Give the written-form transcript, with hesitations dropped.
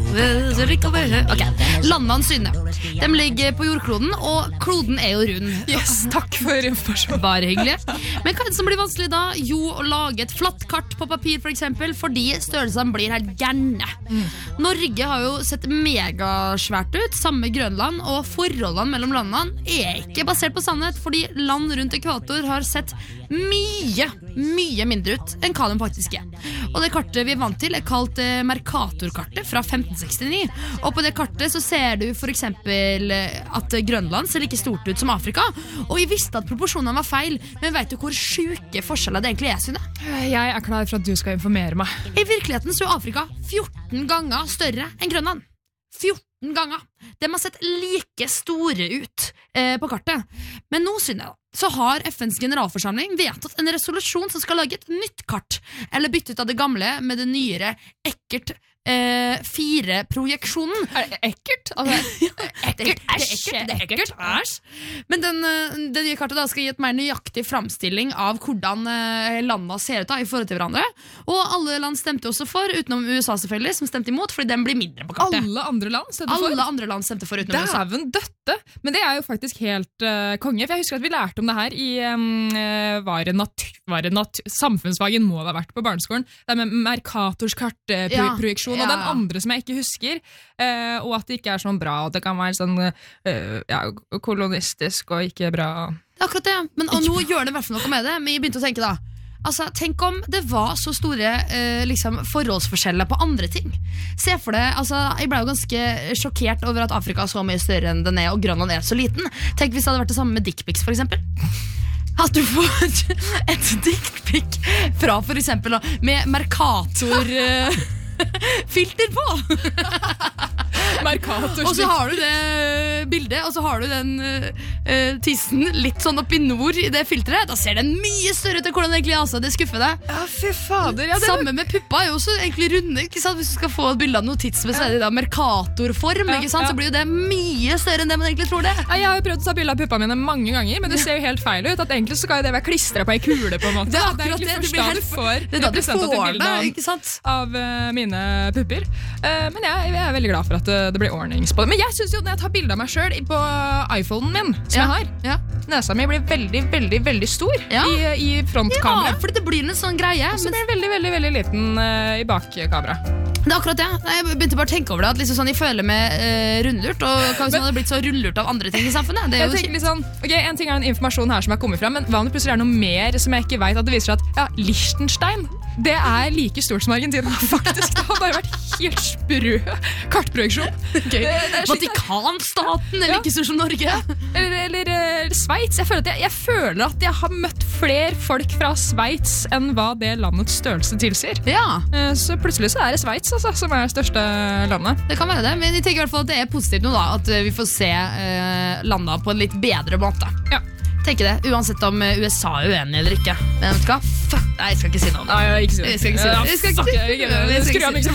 Ok, landene synne. De ligger på jordkloden, og kloden er jo rund. Yes, takk for informasjon. Bare hyggelig. Men hva er det som blir vanskelig da? Jo, å lage et flatt kart på papir for eksempel, fordi størrelsene blir helt gærne. Norge har jo sett megasvært ut, sammen med Grønland, og forholdene mellom landene er ikke basert på sannhet, fordi land rundt ekvator har sett mye mindre ut enn hva de faktisk er. Og det kartet vi er vant til er kalt Mercator-kartet fra 1569. Og på det kartet så ser du for eksempel at Grønland ser like stort ut som Afrika. Og vi visste at proporsjonene var feil, men vet du hvor syke forskjeller det egentlig er, Synne? Jeg er klar for at du skal informere meg. I virkeligheten så er Afrika 14 ganger større enn Grønland. 14 ganger. De har sett like store ut på kartet. Men nå, Synne, så har FNs generalforsamling vedtatt en resolusjon som skal lage et nytt kart, eller bytte ut av det gamle med det nyere Eckert 4-projeksjonen. Er det ekkelt? Altså, Ekkert. Men det nye kartet da skal gi et mer nøyaktig framstilling av hvordan landene ser ut da, i forhold til hverandre. Og alle land stemte også for, utenom USA selvfølgelig, som stemte imot, fordi den blir mindre på kartet. Alle andre land stemte for? Alle andre land stemte for, utenom USA. Dæven døtte! Men det er jo faktisk helt konge, for jeg husker at vi lærte om det her i samfunnsfagen må det ha vært på barneskolen. Det med Mercators kartprojeksjon, og den andre som jeg ikke husker, og at det ikke er sånn bra, og det kan være sånn kolonistisk og ikke bra. Akkurat det, men nå gjør det i hvert fall noe med det, men jeg begynte å tenke da, altså, tenk om det var så store forholdsforskjeller på andre ting. Se for det, altså, jeg ble jo ganske sjokkert over at Afrika er så mye større enn den er, og Grønland er så liten. Tenk hvis det hadde vært det samme med dickpics, for eksempel. At du får et dickpic fra, for eksempel, med Mercator filter på. Mercator. Og så har du det bildet, og så har du den tissen litt sånn opp i nord i det filteret. Da ser den mye større ut enn hvordan det egentlig er, altså. Det skuffer deg. Ja, fy fader. Ja, Samme med puppa er jo også egentlig runde, ikke sant? Hvis du skal få et bilde av noe tidsmed, så er det da Mercator-form, ikke sant? Så blir jo det mye større enn det man egentlig tror det. Ja, jeg har jo prøvd å ta bilde av puppa mine mange ganger, men det ser jo helt feil ut. At egentlig så skal det være klistret på en kule, på en måte. Det er akkurat det. Det er da du får det, ikke sant? Av mine pupper. Men jeg er veldig glad for at det blir ordnings på det. Men jeg synes jo, når jeg tar bilde av meg selv på iPhonen min, som jeg har, nesa mi blir veldig stor i frontkamera. Ja, fordi det blir en sånn greie. Og så blir den veldig liten i bakkamera. Det er akkurat det. Jeg begynte bare å tenke over det, at liksom sånn, jeg føler meg rundlurt, og hva hvis man hadde blitt så rundlurt av andre ting i samfunnet? Det er jo jeg tenker litt sånn, ok, en ting er den informasjonen her som er kommet frem, men hva om det plutselig er noe mer som jeg ikke vet, at det viser seg at, Liechtenstein, det er like stort som Argentina, faktisk. Det har bare vært helt sprø kartprojeksjon. Okay. Vatikanstaten er like stor som Norge. Eller Sveits. Jeg føler at jeg har møtt flere folk fra Sveits enn hva det landets størrelse tilsier. Ja. Så plutselig så er det Sveits altså, som er det største landet. Det kan være det, men jeg tenker i hvert fall at det er positivt nå da, at vi får se landet på en litt bedre måte. Ja. Tenker det, uansett om USA er uenig eller ikke. Men vet du hva? Nei, jeg skal ikke si noe om det. Nei, jeg skal ikke si det. Jeg skal ikke si det. Skru av